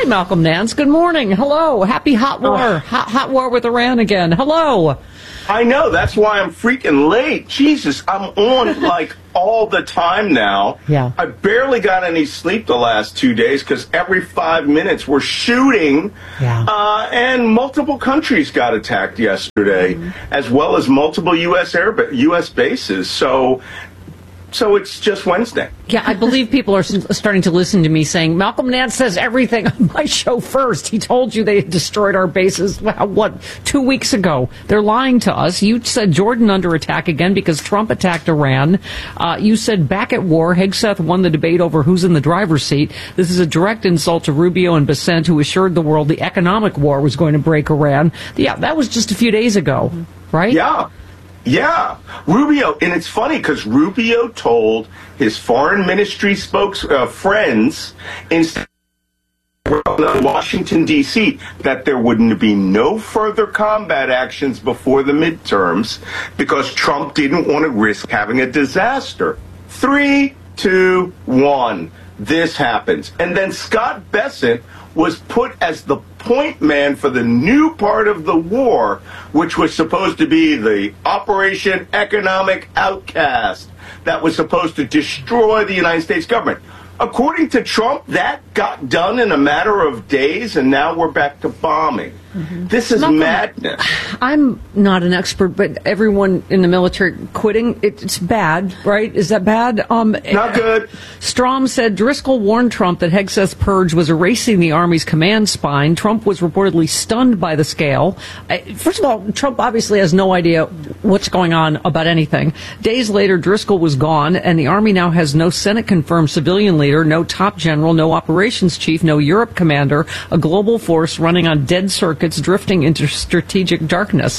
Malcolm Nance. Good morning. Hello. Happy hot war. Hot war with Iran again. Hello. I know. That's why I'm freaking late. Jesus, I'm on like all the time now. Yeah. I barely got any sleep the last 2 days because every 5 minutes we're shooting. Yeah. And multiple countries got attacked yesterday, as well as multiple U.S. bases. So it's just Wednesday. Yeah, I believe people are starting to listen to me saying, Malcolm Nance says everything on my show first. He told you they had destroyed our bases, 2 weeks ago? They're lying to us. You said Jordan under attack again because Trump attacked Iran. You said back at war, Hegseth won the debate over who's in the driver's seat. This is a direct insult to Rubio and Bessent, who assured the world the economic war was going to break Iran. Yeah, that was just a few days ago, right? Yeah, Rubio, and it's funny because Rubio told his foreign ministry friends in Washington, D.C., that there wouldn't be no further combat actions before the midterms because Trump didn't want to risk having a disaster. 3, 2, 1. This happens. And then Scott Bessent was put as the point man for the new part of the war, which was supposed to be the Operation Economic Outcast that was supposed to destroy the United States government. According to Trump, that got done in a matter of days, and now we're back to bombing. This is madness. I'm not an expert, but everyone in the military quitting, it's bad, right? Is that bad? Not good. Strom said Driscoll warned Trump that Hegseth's purge was erasing the Army's command spine. Trump was reportedly stunned by the scale. First of all, Trump obviously has no idea what's going on about anything. Days later, Driscoll was gone, and the Army now has no Senate-confirmed civilian leader, no top general, no operations chief, no Europe commander, a global force running on dead circuits, drifting into strategic darkness.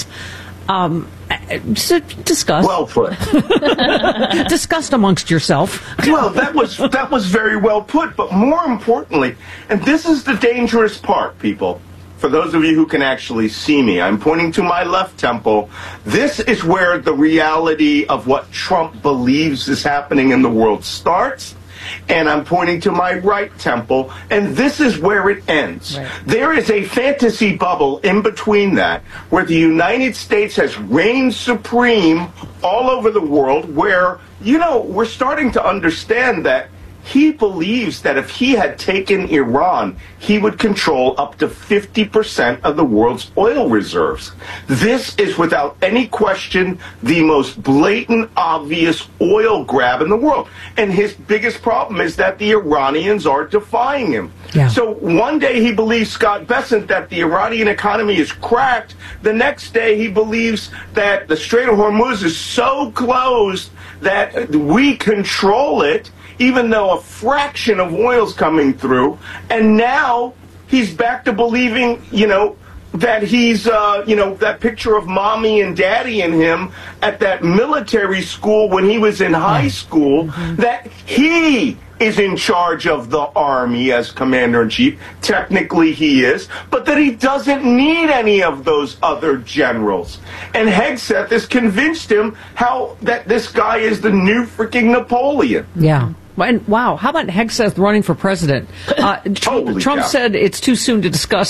Discuss. Well put. Discussed amongst yourself. Well, that was very well put. But more importantly, and this is the dangerous part, people, for those of you who can actually see me, I'm pointing to my left temple. This is where the reality of what Trump believes is happening in the world starts. And I'm pointing to my right temple, and this is where it ends. Right. There is a fantasy bubble in between that, where the United States has reigned supreme all over the world, where, we're starting to understand that he believes that if he had taken Iran, he would control up to 50% of the world's oil reserves. This is, without any question, the most blatant, obvious oil grab in the world. And his biggest problem is that the Iranians are defying him. Yeah. So one day he believes, Scott Bessent, that the Iranian economy is cracked. The next day he believes that the Strait of Hormuz is so closed that we control it, even though a fraction of oil's coming through. And now he's back to believing, that he's, that picture of mommy and daddy and him at that military school when he was in high school, that he is in charge of the Army as commander-in-chief. Technically he is, but that he doesn't need any of those other generals. And Hegseth has convinced him that this guy is the new freaking Napoleon. Yeah. And wow, how about Hegseth running for president? Trump said it's too soon to discuss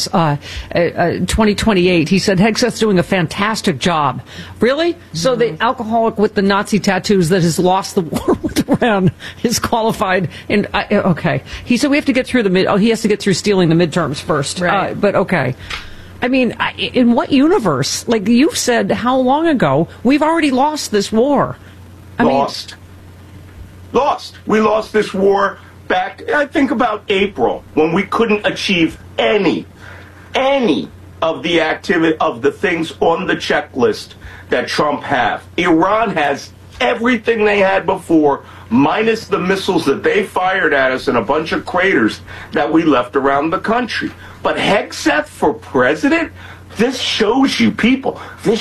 2028. He said Hegseth's doing a fantastic job. Really? So the alcoholic with the Nazi tattoos that has lost the war with Iran is qualified? And okay, he said we have to get through he has to get through stealing the midterms first. Right. But okay. I mean, in what universe? Like you said, how long ago? We've already lost this war. Lost. We lost this war back, I think, about April, when we couldn't achieve any of the activity of the things on the checklist that Trump have. Iran has everything they had before, minus the missiles that they fired at us and a bunch of craters that we left around the country. But Hegseth for president? This shows you, people, the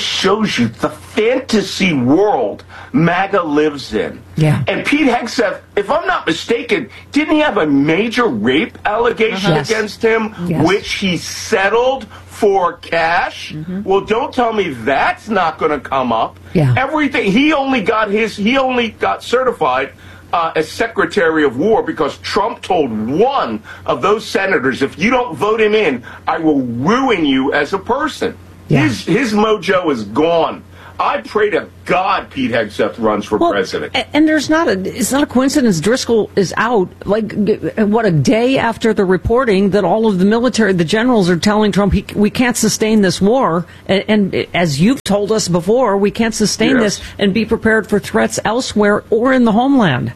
fantasy world MAGA lives in. Yeah. And Pete Hegseth, if I'm not mistaken, didn't he have a major rape allegation against him, which he settled for cash? Well, don't tell me that's not going to come up. Yeah. Everything, he only got certified as Secretary of War because Trump told one of those senators, if you don't vote him in, I will ruin you as a person. Yeah. His mojo is gone. I pray to God Pete Hegseth runs for president. And it's not a coincidence Driscoll is out, a day after the reporting that all of the generals are telling Trump, we can't sustain this war. And as you've told us before, we can't sustain this and be prepared for threats elsewhere or in the homeland.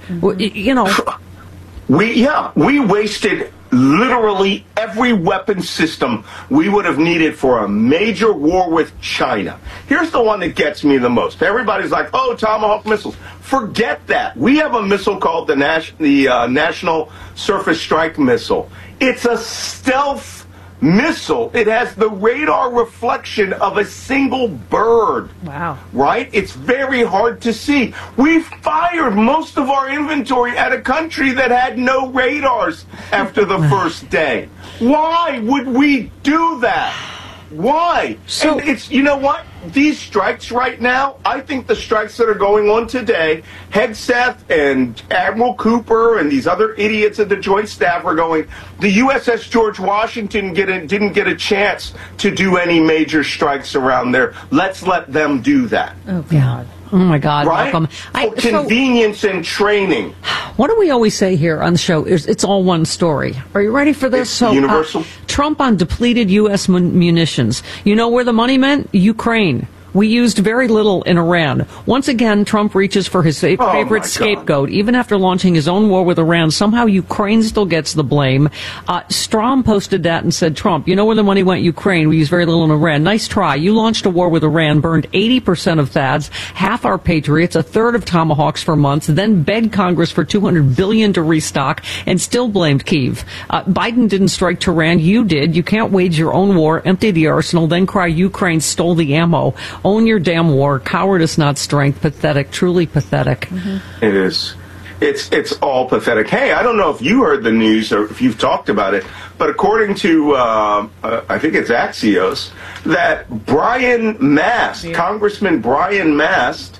We wasted literally every weapon system we would have needed for a major war with China. Here's the one that gets me the most. Everybody's like, oh, Tomahawk missiles. Forget that. We have a missile called the National Surface Strike Missile. It's a stealth missile. It has the radar reflection of a single bird. Wow. Right? It's very hard to see. We fired most of our inventory at a country that had no radars after the first day. Why would we do that? Why? So, and it's, you know what? These strikes right now, I think the strikes that are going on today, Hegseth and Admiral Cooper and these other idiots at the Joint Staff are going, the USS George Washington didn't get a chance to do any major strikes around there. Let's let them do that. Oh, God. Oh, my God, right? Malcolm. For convenience and training. What do we always say here on the show? It's all one story. Are you ready for this? It's universal. Trump on depleted U.S. munitions. You know where the money went? Ukraine. We used very little in Iran. Once again, Trump reaches for his favorite scapegoat. Even after launching his own war with Iran, somehow Ukraine still gets the blame. Strom posted that and said, Trump, you know where the money went? Ukraine. We used very little in Iran. Nice try. You launched a war with Iran, burned 80% of THAADs, half our Patriots, a third of Tomahawks for months, then begged Congress for $200 billion to restock, and still blamed Kyiv. Biden didn't strike Tehran. You did. You can't wage your own war, empty the arsenal, then cry Ukraine stole the ammo. Own your damn war. Cowardice, not strength. Pathetic. Truly pathetic. Mm-hmm. It is. It's all pathetic. Hey, I don't know if you heard the news or if you've talked about it, but according to, I think it's Axios, that Brian Mast, Congressman Brian Mast,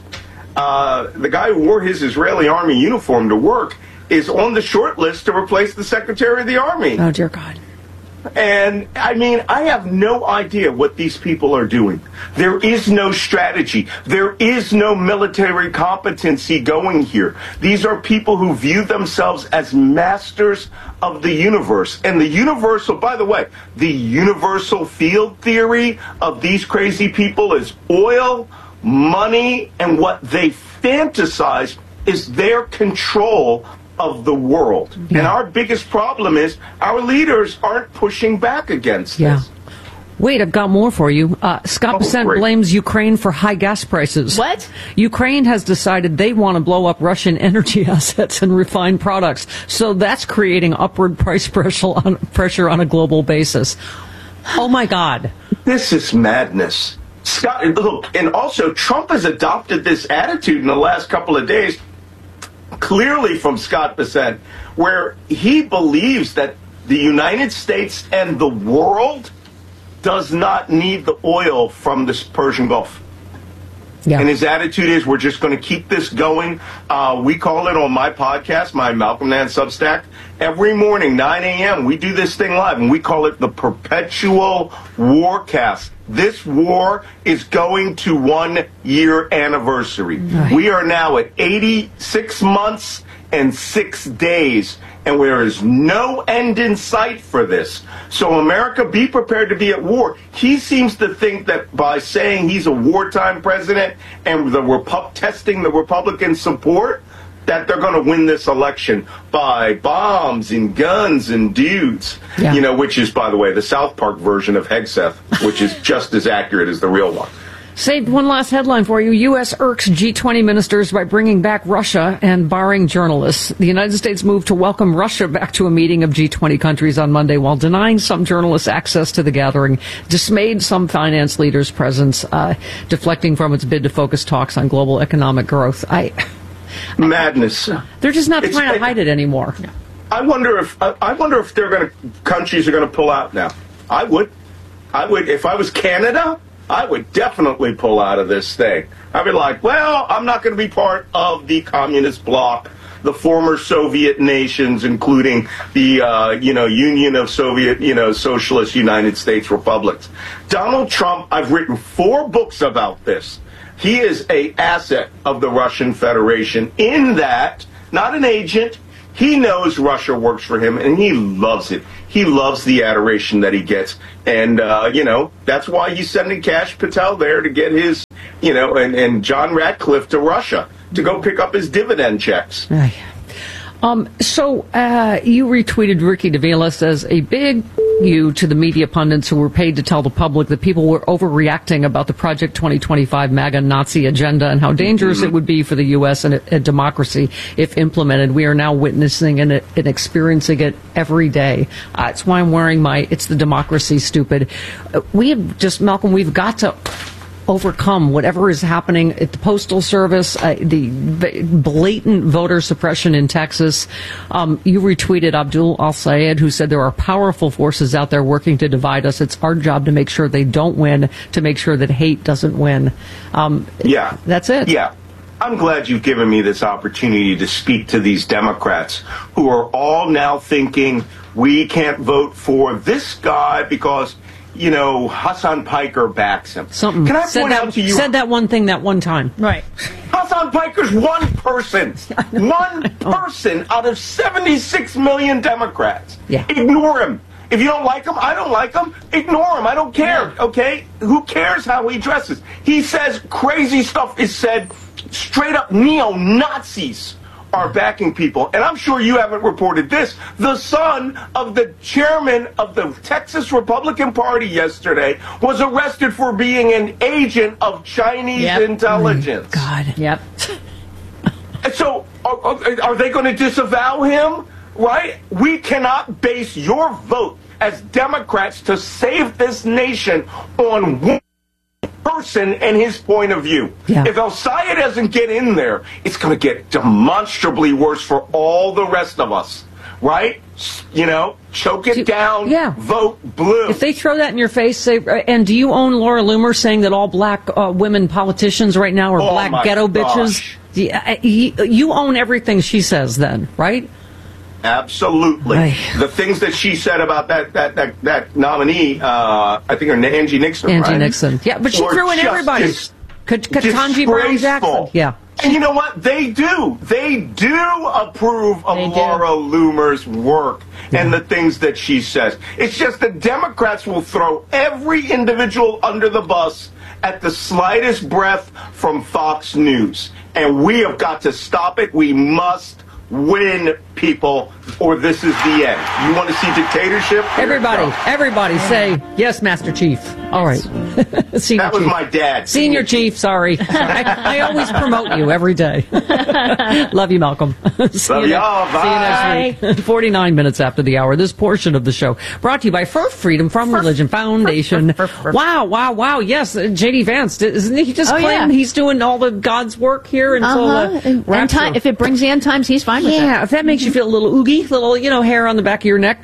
the guy who wore his Israeli army uniform to work, is on the short list to replace the Secretary of the Army. Oh, dear God. And, I mean, I have no idea what these people are doing. There is no strategy. There is no military competency going here. These are people who view themselves as masters of the universe. And the universal, by the way, the universal field theory of these crazy people is oil, money, and what they fantasize is their control of the world. Yeah. And our biggest problem is our leaders aren't pushing back against this. Wait, I've got more for you. Scott Bessent blames Ukraine for high gas prices. What? Ukraine has decided they want to blow up Russian energy assets and refined products. So that's creating upward price pressure on a global basis. Oh, my God. This is madness. Scott, look, and also Trump has adopted this attitude in the last couple of days, clearly from Scott Bessent, where he believes that the United States and the world does not need the oil from this Persian Gulf. Yeah. And his attitude is, we're just going to keep this going. We call it on my podcast, my Malcolm Nance Substack, every morning, 9 a.m., we do this thing live, and we call it the Perpetual Warcast. This war is going to 1 year anniversary. Right. We are now at 86 months and 6 days, and there is no end in sight for this. So America, be prepared to be at war. He seems to think that by saying he's a wartime president and testing the Republican support, that they're going to win this election by bombs and guns and dudes, which is, by the way, the South Park version of Hegseth, which is just as accurate as the real one. Saved one last headline for you. U.S. irks G20 ministers by bringing back Russia and barring journalists. The United States moved to welcome Russia back to a meeting of G20 countries on Monday while denying some journalists access to the gathering, dismayed some finance leaders' presence, deflecting from its bid to focus talks on global economic growth. Madness. They're just not trying to hide it anymore. I wonder if countries are going to pull out now. I would if I was Canada. I would definitely pull out of this thing. I'd be like, well, I'm not going to be part of the communist bloc. the former Soviet nations, including the, Union of Soviet, Socialist United States Republics. Donald Trump, I've written 4 books about this. He is an asset of the Russian Federation in that, not an agent, he knows Russia works for him, and he loves it. He loves the adoration that he gets. And, that's why he's sending Kash Patel there to get his, and John Ratcliffe to Russia to go pick up his dividend checks. So you retweeted Ricky Davila says a big you to the media pundits who were paid to tell the public that people were overreacting about the Project 2025 MAGA Nazi agenda and how dangerous it would be for the U.S. and a democracy if implemented. We are now witnessing and experiencing it every day. It's why I'm wearing my It's the Democracy stupid. Malcolm, we've got to overcome whatever is happening at the Postal Service, the blatant voter suppression in Texas. You retweeted Abdul Al-Sayed, who said there are powerful forces out there working to divide us. It's our job to make sure they don't win, to make sure that hate doesn't win. That's it. Yeah. I'm glad you've given me this opportunity to speak to these Democrats who are all now thinking we can't vote for this guy because Hassan Piker backs him. Something. Can I point out to you? Said that one thing that one time. Right. Hassan Piker's one person. One person out of 76 million Democrats. Yeah. Ignore him. If you don't like him, I don't like him. Ignore him. I don't care. Okay? Who cares how he dresses? He says crazy stuff is said. Straight up neo-Nazis are backing people. And I'm sure you haven't reported this. The son of the chairman of the Texas Republican Party yesterday was arrested for being an agent of Chinese intelligence. God. Yep. So are they going to disavow him? Right? We cannot base your vote as Democrats to save this nation on one person and his point of view. Yeah. If El-Sayed doesn't get in there, it's going to get demonstrably worse for all the rest of us. Right? Choke it down, vote blue. If they throw that in your face, say, and do you own Laura Loomer saying that all black women politicians right now are black ghetto bitches? You own everything she says then, right? Absolutely. The things that she said about that nominee, I think her Angie Nixon, Angie Nixon. Yeah, but she threw in everybody. Ketanji Brown Jackson. Yeah. And you know what? They do. They do approve of Laura Loomer's work and the things that she says. It's just the Democrats will throw every individual under the bus at the slightest breath from Fox News. And we have got to stop it. We must win, people, or this is the end. You want to see dictatorship? Everybody say, yes, Master Chief. All right. That was my dad. Senior Chief, sorry. I always promote you every day. Love you, Malcolm. Love y'all. Bye. See you next week. 49 minutes after the hour. This portion of the show brought to you by Freedom from Religion Foundation. Wow. Yes, J.D. Vance, isn't he just claiming he's doing all the God's work here until the if it brings the end times, he's fine with it. Yeah, if that makes you feel a little oogie, little, hair on the back of your neck,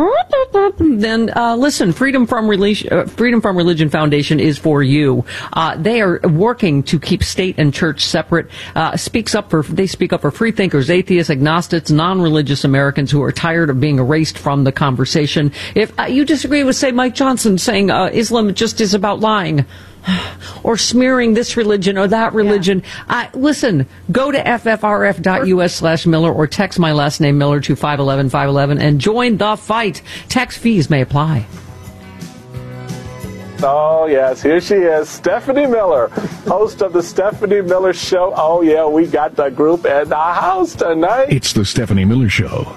then listen, Freedom from Religion Foundation is for you. They are working to keep state and church separate. They speak up for free thinkers, atheists, agnostics, non-religious Americans who are tired of being erased from the conversation. If you disagree with, say, Mike Johnson saying Islam just is about lying, or smearing this religion or that religion. Listen, go to ffrf.us/Miller or text my last name Miller to 511-511 and join the fight. Tax fees may apply. Oh, yes, here she is, Stephanie Miller, host of the Stephanie Miller Show. Oh, yeah, we got the group in the house tonight. It's the Stephanie Miller Show.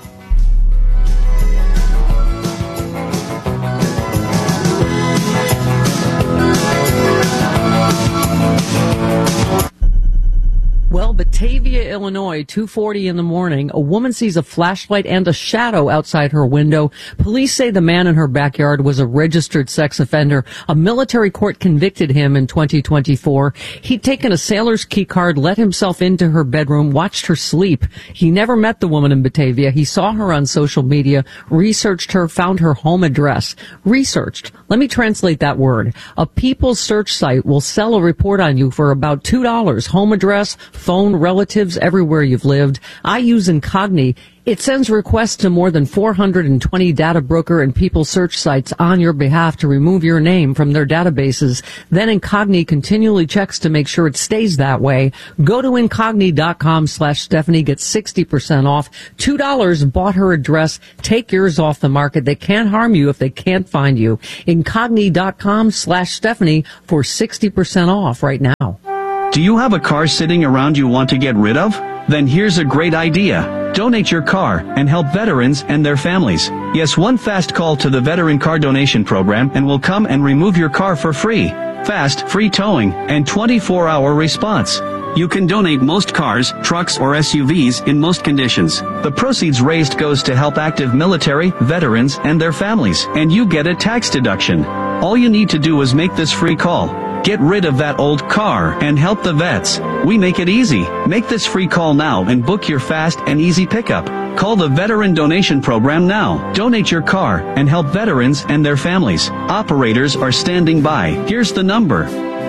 Well, Batavia, Illinois, 2:40 in the morning, a woman sees a flashlight and a shadow outside her window. Police say the man in her backyard was a registered sex offender. A military court convicted him in 2024. He'd taken a sailor's key card, let himself into her bedroom, watched her sleep. He never met the woman in Batavia. He saw her on social media, researched her, found her home address. Researched. Let me translate that word. A People's search site will sell a report on you for about $2. Home address, phone, relatives, everywhere you've lived. I use Incogni. It sends requests to more than 420 data broker and people search sites on your behalf to remove your name from their databases. Then Incogni continually checks to make sure it stays that way. Go to Incogni.com/Stephanie. Get 60% off. $2 bought her address. Take yours off the market. They can't harm you if they can't find you. Incogni.com/Stephanie for 60% off right now. Do you have a car sitting around you want to get rid of? Then here's a great idea. Donate your car and help veterans and their families. Yes, one fast call to the Veteran Car Donation Program and we'll come and remove your car for free. Fast, free towing, and 24-hour response. You can donate most cars, trucks, or SUVs in most conditions. The proceeds raised goes to help active military, veterans, and their families, and you get a tax deduction. All you need to do is make this free call. Get rid of that old car and help the vets. We make it easy. Make this free call now and book your fast and easy pickup. Call the Veteran Donation Program now. Donate your car and help veterans and their families. Operators are standing by. Here's the number.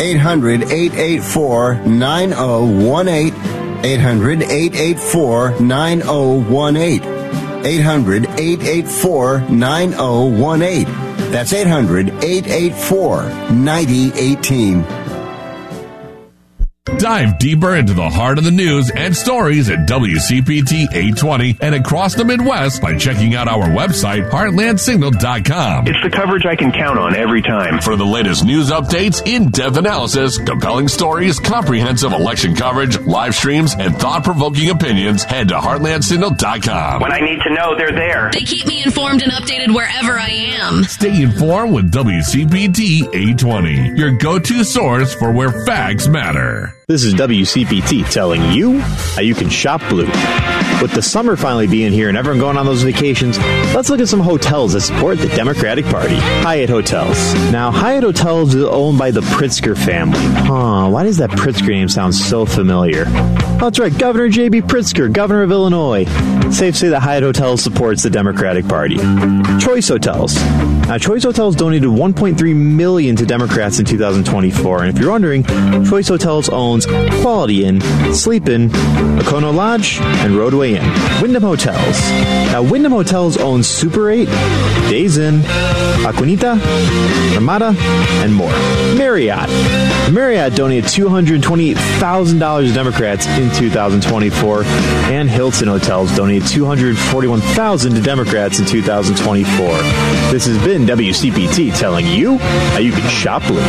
800-884-9018. 800-884-9018. 800-884-9018. That's 800-884-9018. Dive deeper into the heart of the news and stories at WCPT 820 and across the Midwest by checking out our website, heartlandsignal.com. It's the coverage I can count on every time. For the latest news updates, in-depth analysis, compelling stories, comprehensive election coverage, live streams, and thought-provoking opinions, head to heartlandsignal.com. When I need to know, they're there. They keep me informed and updated wherever I am. Stay informed with WCPT 820, your go-to source for where facts matter. This is WCPT telling you how you can shop blue. With the summer finally being here and everyone going on those vacations, let's look at some hotels that support the Democratic Party. Hyatt Hotels. Now, Hyatt Hotels is owned by the Pritzker family. Why does that Pritzker name sound so familiar? That's right, Governor J.B. Pritzker, governor of Illinois. Safe to say that Hyatt Hotels supports the Democratic Party. Choice Hotels. Now, Choice Hotels donated $1.3 million to Democrats in 2024. And if you're wondering, Choice Hotels owns Quality Inn, Sleep Inn, Okono Lodge, and Roadway Inn. Wyndham Hotels. Now, Wyndham Hotels owns Super 8, Days Inn, Aquanita, Ramada, and more. Marriott. Marriott donated $228,000 to Democrats in 2024, and Hilton Hotels donated $241,000 to Democrats in 2024. This has been WCPT telling you how you can shop blue.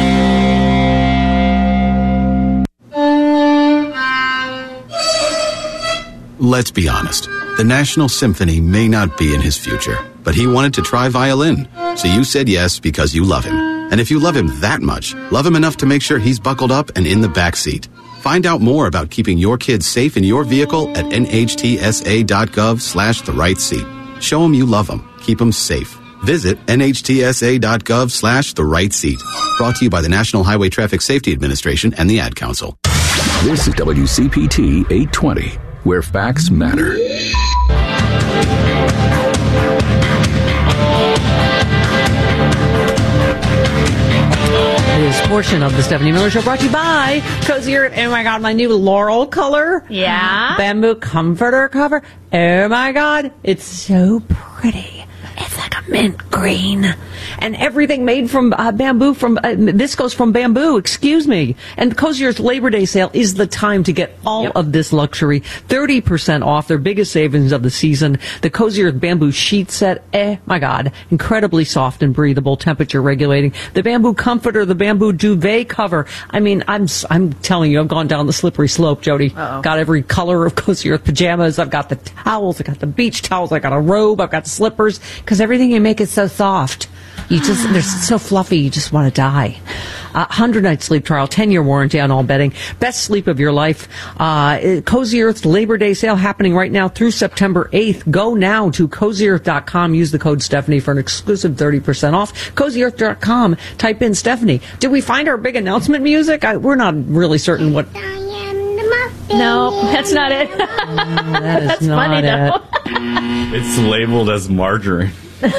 Let's be honest. The National Symphony may not be in his future, but he wanted to try violin. So you said yes because you love him. And if you love him that much, love him enough to make sure he's buckled up and in the back seat. Find out more about keeping your kids safe in your vehicle at nhtsa.gov/the right seat. Show him you love him. Keep him safe. Visit nhtsa.gov/the right seat. Brought to you by the National Highway Traffic Safety Administration and the Ad Council. This is WCPT 820, where facts matter. This portion of the Stephanie Miller Show brought to you by Cozy Earth. Oh my God, my new Laurel color. Yeah. Bamboo comforter cover. Oh my God, it's so pretty. It's like a mint green. And everything made from bamboo, viscose from bamboo, excuse me. And Cozy Earth's Labor Day sale is the time to get all of this luxury. 30% off, their biggest savings of the season. The Cozy Earth bamboo sheet set, my God, incredibly soft and breathable, temperature regulating. The bamboo comforter, the bamboo duvet cover. I mean, I'm telling you, I've gone down the slippery slope, Jody. Uh-oh. Got every color of Cozy Earth pajamas. I've got the towels. I've got the beach towels. I got a robe. I've got the slippers. Because everything you make is so soft. They're so fluffy, you just want to die. 100-night sleep trial, 10-year warranty on all bedding. Best sleep of your life. Cozy Earth's Labor Day sale happening right now through September 8th. Go now to CozyEarth.com. Use the code Stephanie for an exclusive 30% off. CozyEarth.com. Type in Stephanie. Did we find our big announcement music? We're not really certain what... No, that's not it. That is that's not funny, it. though. It's labeled as margarine.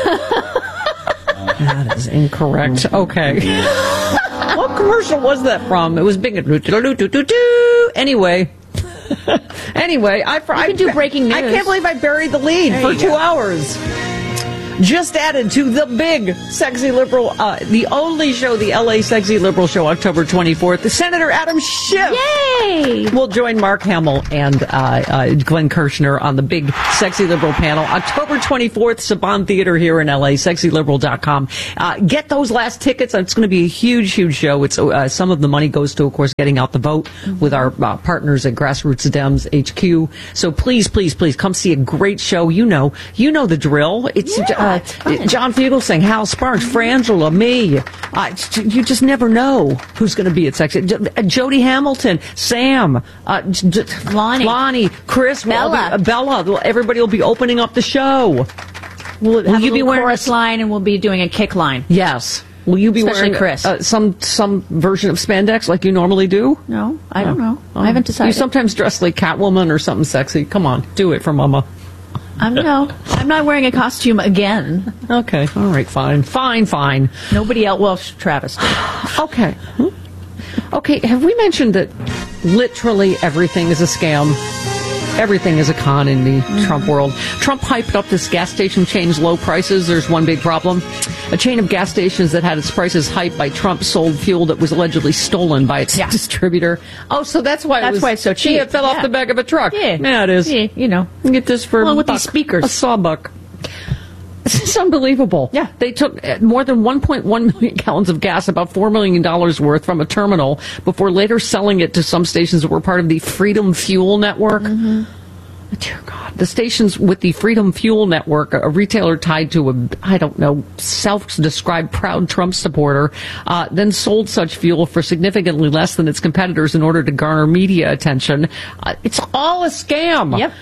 That is incorrect. Okay. What commercial was that from? It was big. Anyway, Anyway, I can do breaking news. I can't believe I buried the lead for 2 hours. Just added to the big Sexy Liberal, the only show, the LA Sexy Liberal Show, October 24th. The Senator Adam Schiff. Yay! Will join Mark Hamill and Glenn Kirshner on the big Sexy Liberal panel. October 24th, Saban Theater here in LA, sexyliberal.com. Get those last tickets. It's going to be a huge, huge show. It's some of the money goes to, of course, getting out the vote with our partners at Grassroots Dems HQ. So please, please, please come see a great show. You know the drill. It's John Fugelsang, Hal Sparks, Frangela, me. You just never know who's going to be at Sexy. Jody Hamilton, Sam, Lonnie, Chris, Bella. Everybody will be opening up the show. Will you be wearing a chorus line, and we'll be doing a kick line? Yes. Will you be Especially wearing Chris. some version of spandex like you normally do? No, I don't know. I haven't decided. You sometimes dress like Catwoman or something sexy. Come on, do it for Mama. I'm not wearing a costume again. Okay, all right, fine. Nobody else. Well, Travis did. Okay. Okay, have we mentioned that literally everything is a scam? Everything is a con in the Trump world. Trump hyped up this gas station chain's low prices. There's one big problem. A chain of gas stations that had its prices hyped by Trump sold fuel that was allegedly stolen by its distributor. Oh, so that's why it's so cheap. It fell off the back of a truck. Yeah, it is. Yeah, you can get this for with these speakers. A sawbuck. It's unbelievable. Yeah. They took more than 1.1 million gallons of gas, about $4 million worth, from a terminal before later selling it to some stations that were part of the Freedom Fuel Network. Dear God. The stations with the Freedom Fuel Network, a retailer tied to self-described proud Trump supporter, then sold such fuel for significantly less than its competitors in order to garner media attention. It's all a scam. Yep.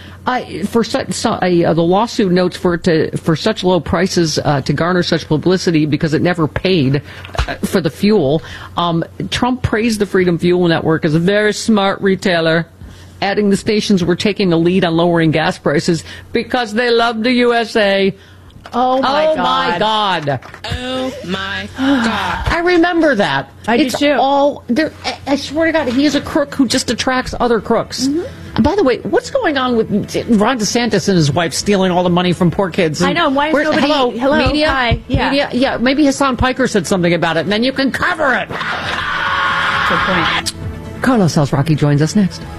The lawsuit notes for such low prices to garner such publicity because it never paid for the fuel. Trump praised the Freedom Fuel Network as a very smart retailer, adding the stations were taking the lead on lowering gas prices because they love the USA. Oh my God. Oh my God. I remember that. I do too. I swear to God, he is a crook who just attracts other crooks. And by the way, what's going on with Ron DeSantis and his wife stealing all the money from poor kids? I know. Why is nobody... Hello, media? Hi. Yeah. Media? Yeah, maybe Hassan Piker said something about it, and then you can cover it. Good point. Carlos Alzraki joins us next.